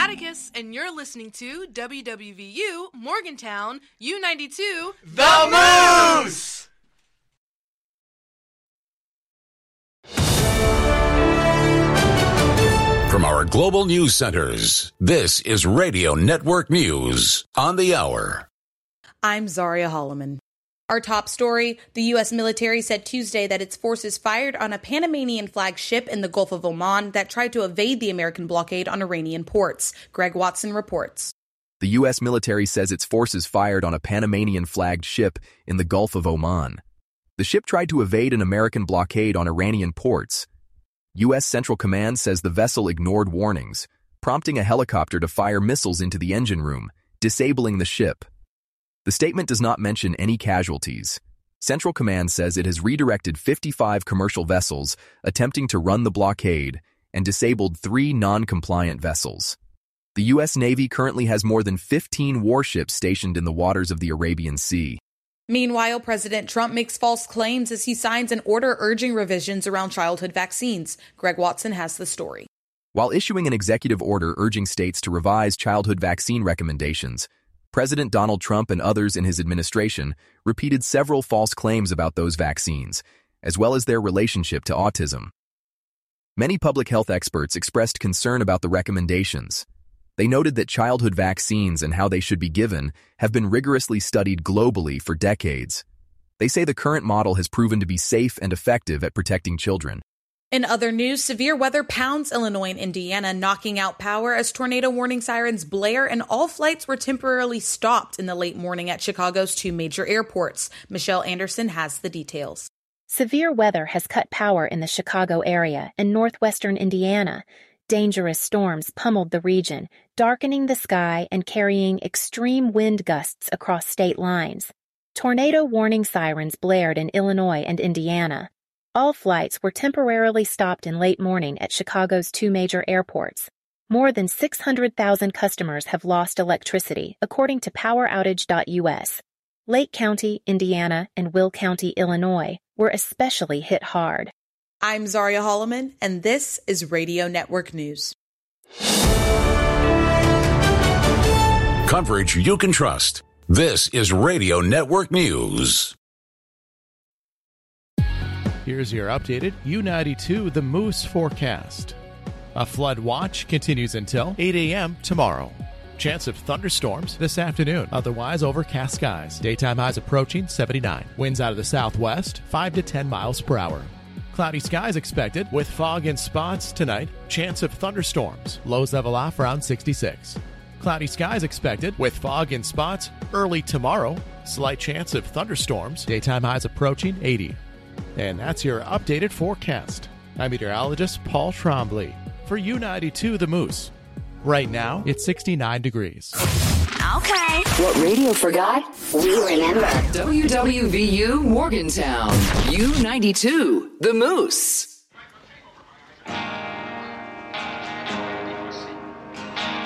Atticus, and you're listening to WWVU Morgantown U92 The Moose! From our global news centers, this is Radio Network News on the hour. I'm Zaria Holloman. Our top story, the U.S. military said Tuesday that its forces fired on a Panamanian-flagged ship in the Gulf of Oman that tried to evade the American blockade on Iranian ports. Greg Watson reports. The U.S. military says its forces fired on a Panamanian-flagged ship in the Gulf of Oman. The ship tried to evade an American blockade on Iranian ports. U.S. Central Command says the vessel ignored warnings, prompting a helicopter to fire missiles into the engine room, disabling the ship. The statement does not mention any casualties. Central Command says it has redirected 55 commercial vessels attempting to run the blockade and disabled 3 non-compliant vessels. The U.S. Navy currently has more than 15 warships stationed in the waters of the Arabian Sea. Meanwhile, President Trump makes false claims as he signs an order urging revisions around childhood vaccines. Greg Watson has the story. While issuing an executive order urging states to revise childhood vaccine recommendations, President Donald Trump and others in his administration repeated several false claims about those vaccines, as well as their relationship to autism. Many public health experts expressed concern about the recommendations. They noted that childhood vaccines and how they should be given have been rigorously studied globally for decades. They say the current model has proven to be safe and effective at protecting children. In other news, severe weather pounds Illinois and Indiana, knocking out power as tornado warning sirens blare and all flights were temporarily stopped in the late morning at Chicago's 2 major airports. Michelle Anderson has the details. Severe weather has cut power in the Chicago area and northwestern Indiana. Dangerous storms pummeled the region, darkening the sky and carrying extreme wind gusts across state lines. Tornado warning sirens blared in Illinois and Indiana. All flights were temporarily stopped in late morning at Chicago's 2 major airports. More than 600,000 customers have lost electricity, according to PowerOutage.us. Lake County, Indiana, and Will County, Illinois, were especially hit hard. I'm Zaria Holloman, and this is Radio Network News. Coverage you can trust. This is Radio Network News. Here's your updated U92 The Moose forecast. A flood watch continues until 8 a.m. tomorrow. Chance of thunderstorms this afternoon. Otherwise, overcast skies. Daytime highs approaching 79. Winds out of the southwest, 5 to 10 miles per hour. Cloudy skies expected with fog in spots tonight. Chance of thunderstorms. Lows level off around 66. Cloudy skies expected with fog in spots early tomorrow. Slight chance of thunderstorms. Daytime highs approaching 80. And that's your updated forecast. I'm meteorologist Paul Trombley for U92 The Moose. Right now, it's 69 degrees. Okay. What radio forgot, we remember. WWVU Morgantown, U92 The Moose.